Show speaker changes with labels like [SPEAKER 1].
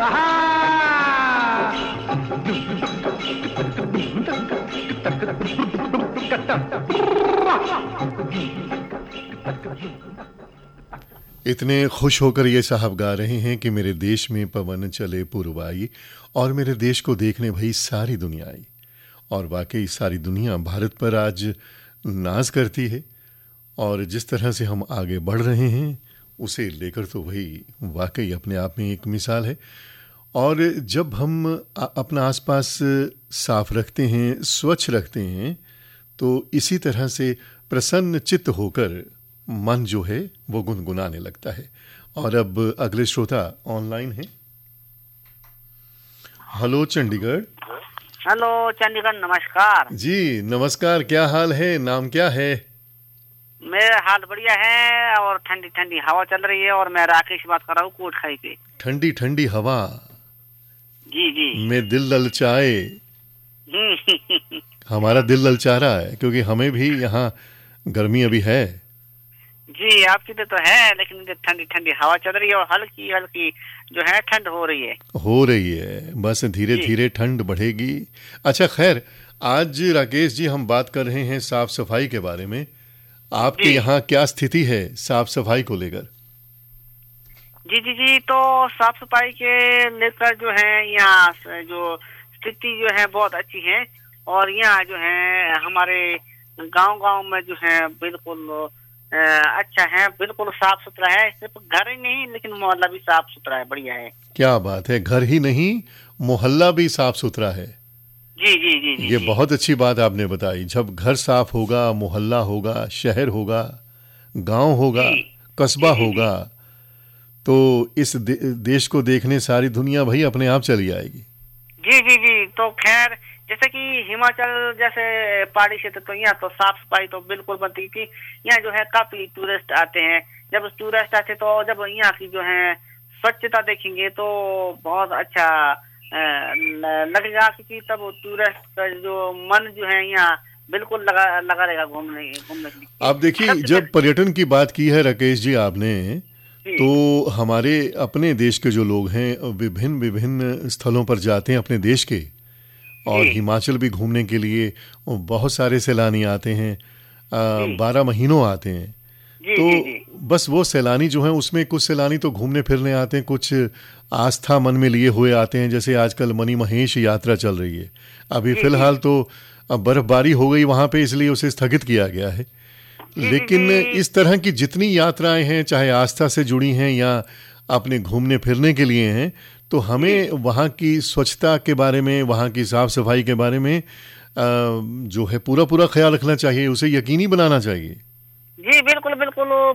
[SPEAKER 1] इतने खुश होकर ये साहब गा रहे हैं कि मेरे देश में पवन चले पुरवाई और मेरे देश को देखने भई सारी दुनिया आई। और वाकई सारी दुनिया भारत पर आज नाज करती है और जिस तरह से हम आगे बढ़ रहे हैं उसे लेकर तो भाई वाकई अपने आप में एक मिसाल है। और जब हम अपना आसपास साफ रखते हैं, स्वच्छ रखते हैं, तो इसी तरह से प्रसन्न चित्त होकर मन जो है वो गुनगुनाने लगता है। और अब अगले श्रोता ऑनलाइन हैं। हेलो चंडीगढ़।
[SPEAKER 2] हेलो चंडीगढ़, नमस्कार
[SPEAKER 1] जी नमस्कार, क्या हाल है, नाम क्या है?
[SPEAKER 2] मेरा हाल बढ़िया है और ठंडी ठंडी हवा चल रही है। और मैं राकेश बात कर रहा हूँ कोटखाई पे।
[SPEAKER 1] ठंडी ठंडी हवा
[SPEAKER 2] जी जी
[SPEAKER 1] में दिल ललचाए। हमारा दिल ललचा रहा है क्योंकि हमें भी यहाँ गर्मी अभी है।
[SPEAKER 2] जी आपकी तो है, लेकिन ठंडी ठंडी हवा चल रही है और हल्की हल्की जो है ठंड हो रही है।
[SPEAKER 1] बस धीरे धीरे ठंड बढ़ेगी। अच्छा खैर, आज राकेश जी हम बात कर रहे हैं साफ सफाई के बारे में। आपके यहाँ क्या स्थिति है साफ सफाई को लेकर?
[SPEAKER 2] जी तो साफ सफाई के लेकर जो है यहाँ जो स्थिति जो है बहुत अच्छी है। और यहाँ जो है हमारे गांव में जो है बिल्कुल अच्छा है, बिल्कुल साफ सुथरा है। सिर्फ घर ही नहीं लेकिन मोहल्ला भी साफ सुथरा है, बढ़िया है।
[SPEAKER 1] क्या बात है, घर ही नहीं मोहल्ला भी साफ सुथरा है।
[SPEAKER 2] जी
[SPEAKER 1] ये बहुत अच्छी बात आपने बताई। जब घर साफ होगा, मोहल्ला होगा, शहर होगा, गांव होगा, कस्बा होगा, तो इस देश को देखने सारी दुनिया भाई अपने आप चली आएगी।
[SPEAKER 2] जी तो खैर जैसे कि हिमाचल जैसे पहाड़ी क्षेत्र, तो यहाँ तो साफ सफाई तो बिल्कुल बनती थी। यहाँ जो है काफी टूरिस्ट आते हैं। जब टूरिस्ट आते तो जब यहाँ की जो है स्वच्छता देखेंगे तो बहुत अच्छा लगेगा, क्योंकि तब टूरिस्ट का जो मन जो है यहाँ बिल्कुल लगा रहेगा घूमने के लिए।
[SPEAKER 1] आप देखिए, जब पर्यटन की बात की है राकेश जी आपने, तो हमारे अपने देश के जो लोग हैं विभिन्न स्थलों पर जाते हैं अपने देश के। और हिमाचल भी घूमने के लिए बहुत सारे सैलानी आते हैं, 12 महीनों आते हैं। तो बस वो सैलानी जो हैं उसमें कुछ सैलानी तो घूमने फिरने आते हैं, कुछ आस्था मन में लिए हुए आते हैं। जैसे आजकल मणि महेश यात्रा चल रही है। अभी फिलहाल तो अब बर्फबारी हो गई वहाँ पे, इसलिए उसे स्थगित किया गया है। लेकिन इस तरह की जितनी यात्राएं हैं, चाहे आस्था से जुड़ी हैं या अपने घूमने फिरने के लिए हैं, तो हमें वहाँ की स्वच्छता के बारे में, वहाँ की साफ सफाई के बारे में जो है पूरा ख्याल रखना चाहिए, उसे यकीनी बनाना चाहिए।
[SPEAKER 2] जी बिल्कुल